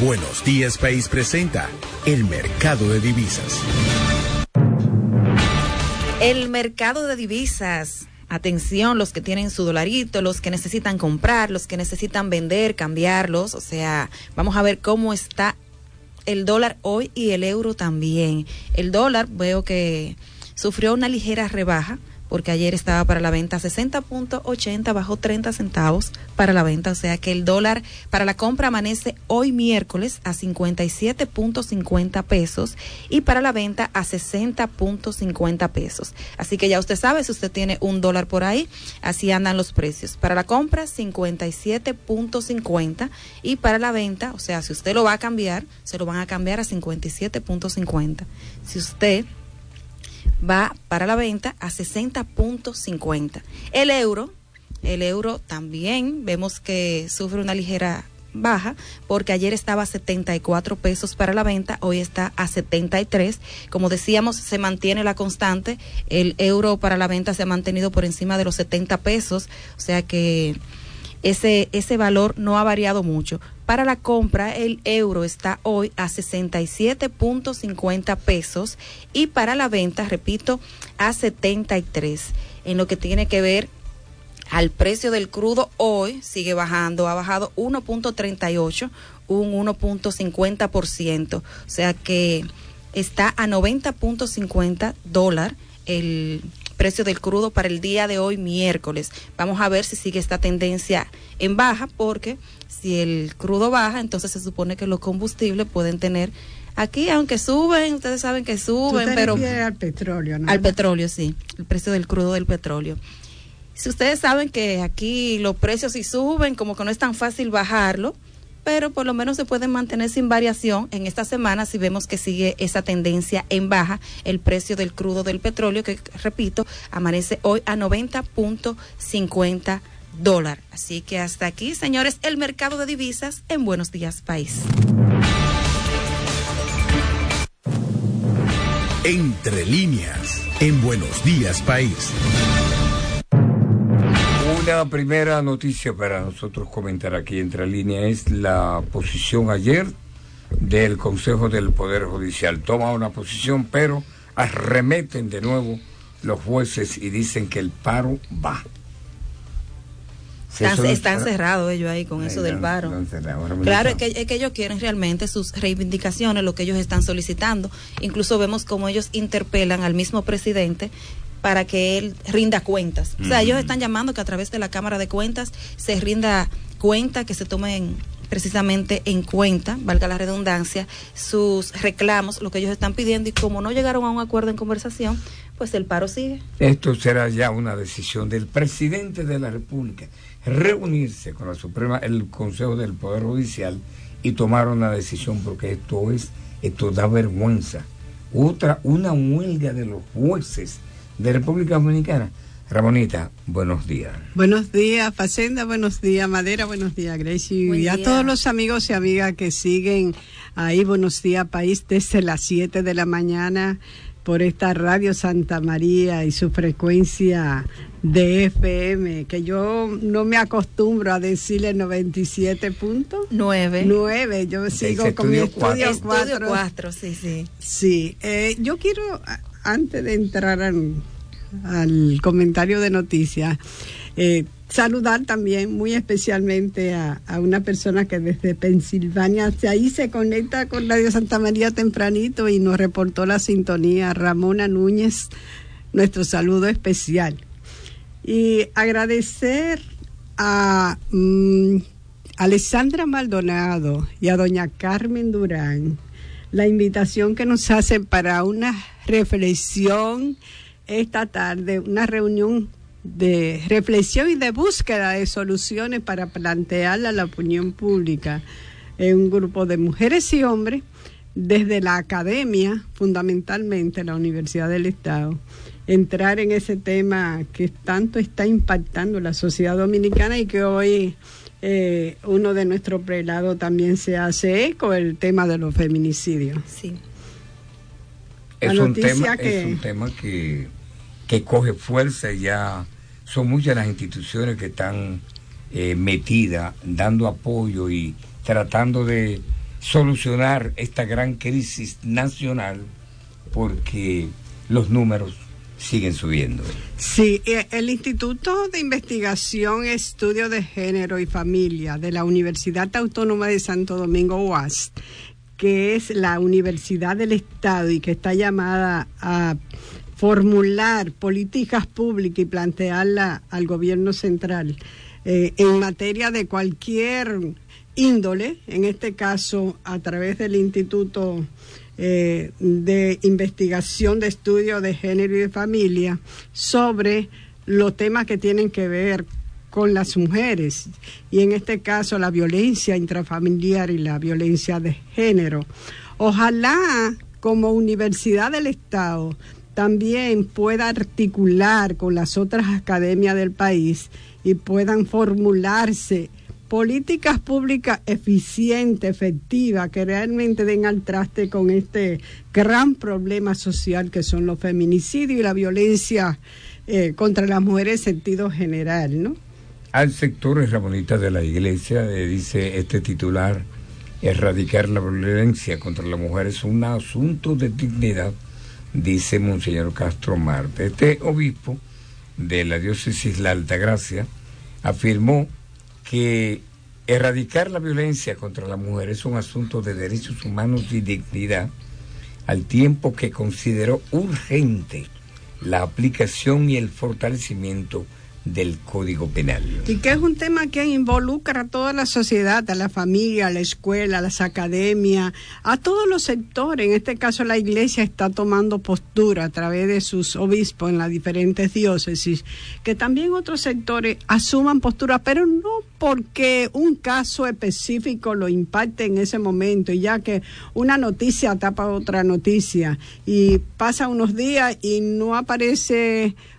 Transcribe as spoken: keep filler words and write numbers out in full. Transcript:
Buenos Días País presenta el mercado de divisas. El mercado de divisas. Atención, los que tienen su dolarito, los que necesitan comprar, los que necesitan vender, cambiarlos. O sea, vamos a ver cómo está el dólar hoy y el euro también. El dólar veo que sufrió una ligera rebaja, porque ayer estaba para la venta a sesenta punto ochenta, bajó treinta centavos para la venta, o sea que el dólar para la compra amanece hoy miércoles a cincuenta y siete punto cincuenta pesos y para la venta a sesenta punto cincuenta pesos. Así que ya usted sabe, si usted tiene un dólar por ahí, así andan los precios. Para la compra cincuenta y siete punto cincuenta y para la venta, o sea, si usted lo va a cambiar, se lo van a cambiar a cincuenta y siete punto cincuenta. Si usted va para la venta a sesenta punto cincuenta. El euro, el euro también vemos que sufre una ligera baja, porque ayer estaba a setenta y cuatro pesos para la venta, hoy está a setenta y tres. Como decíamos, se mantiene la constante, el euro para la venta se ha mantenido por encima de los setenta pesos, o sea que ese, ese valor no ha variado mucho. Para la compra, el euro está hoy a sesenta y siete punto cincuenta pesos y para la venta, repito, a setenta y tres. En lo que tiene que ver al precio del crudo, hoy sigue bajando, ha bajado uno punto treinta y ocho, un uno punto cincuenta por ciento, o sea que está a noventa punto cincuenta dólares el precio del crudo para el día de hoy miércoles. Vamos a ver si sigue esta tendencia en baja, porque si el crudo baja, entonces se supone que los combustibles pueden tener aquí, aunque suben, ustedes saben que suben, ¿Tú te pero refieres al petróleo, ¿no? Al petróleo, sí, el precio del crudo del petróleo. Si ustedes saben que aquí los precios sí suben, como que no es tan fácil bajarlo, pero por lo menos se pueden mantener sin variación en esta semana si vemos que sigue esa tendencia en baja el precio del crudo del petróleo, que repito, amanece hoy a noventa punto cincuenta dólares. Así que hasta aquí, señores, el mercado de divisas en Buenos Días País. Entre líneas, en Buenos Días País. Una primera noticia para nosotros comentar aquí entre líneas es la posición ayer del Consejo del Poder Judicial. Toma una posición, pero arremeten de nuevo los jueces y dicen que el paro va. Están, están cerrados ellos ahí con Ay, eso del paro. Claro, es que, es que ellos quieren realmente sus reivindicaciones, lo que ellos están solicitando. Incluso vemos cómo ellos interpelan al mismo presidente para que él rinda cuentas. O sea, uh-huh. ellos están llamando que a través de la Cámara de Cuentas se rinda cuenta, que se tomen precisamente en cuenta, valga la redundancia, sus reclamos, lo que ellos están pidiendo, y como no llegaron a un acuerdo en conversación, pues el paro sigue. Esto será ya una decisión del presidente de la República, reunirse con la Suprema, el Consejo del Poder Judicial, y tomar una decisión, porque esto es, esto da vergüenza. Otra, una huelga de los jueces de República Dominicana. Ramonita, buenos días. Buenos días, Facenda, buenos días, Madera, buenos días, Gracie. Buen y a día. Todos los amigos y amigas que siguen ahí, Buenos Días País, desde las siete de la mañana, por esta Radio Santa María y su frecuencia de F M, que yo no me acostumbro a decirle noventa y siete punto nueve. nueve, yo sigo Ese con mi estudio estudio cuatro. Estudio cuatro, sí, sí. Sí, eh, yo quiero, antes de entrar en, al comentario de noticias, eh, saludar también muy especialmente a, a una persona que desde Pensilvania, ahí se conecta con Radio Santa María tempranito y nos reportó la sintonía, Ramona Núñez, nuestro saludo especial. Y agradecer a um, Alessandra Maldonado y a doña Carmen Durán la invitación que nos hacen para una reflexión esta tarde, una reunión de reflexión y de búsqueda de soluciones para plantearla a la opinión pública. Es un grupo de mujeres y hombres desde la academia, fundamentalmente la Universidad del Estado, entrar en ese tema que tanto está impactando la sociedad dominicana y que hoy eh, uno de nuestros prelados también se hace eco, el tema de los feminicidios. Sí. Es un tema, que... es un tema que, que coge fuerza. Ya son muchas las instituciones que están eh, metidas, dando apoyo y tratando de, solucionar esta gran crisis nacional, porque los números siguen subiendo. Sí, el Instituto de Investigación, Estudio de Género y Familia de la Universidad Autónoma de Santo Domingo, U A S, que es la universidad del Estado y que está llamada a formular políticas públicas y plantearla al gobierno central eh, en materia de cualquier índole, en este caso a través del Instituto eh, de Investigación de Estudio de Género y de Familia, sobre los temas que tienen que ver con las mujeres, y en este caso la violencia intrafamiliar y la violencia de género. Ojalá como Universidad del Estado también pueda articular con las otras academias del país y puedan formularse políticas públicas eficientes, efectivas, que realmente den al traste con este gran problema social que son los feminicidios y la violencia eh, contra las mujeres en sentido general, ¿no? Al sector Ramonita de la Iglesia, eh, dice este titular, erradicar la violencia contra la mujer es un asunto de dignidad, dice Monseñor Castro Marte. Este obispo de la diócesis La Altagracia afirmó que erradicar la violencia contra la mujer es un asunto de derechos humanos y dignidad, al tiempo que consideró urgente la aplicación y el fortalecimiento del Código Penal. Y que es un tema que involucra a toda la sociedad, a la familia, a la escuela, a las academias, a todos los sectores. En este caso la Iglesia está tomando postura a través de sus obispos en las diferentes diócesis, que también otros sectores asuman postura, pero no porque un caso específico lo impacte en ese momento, y ya que una noticia tapa otra noticia, y pasa unos días y no aparece